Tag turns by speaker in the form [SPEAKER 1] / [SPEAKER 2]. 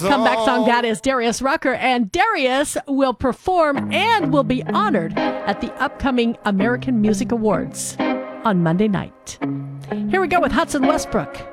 [SPEAKER 1] comeback song that is Darius Rucker. And Darius will perform and will be honored at the upcoming American Music Awards on Monday night. Here we go with Hudson Westbrook.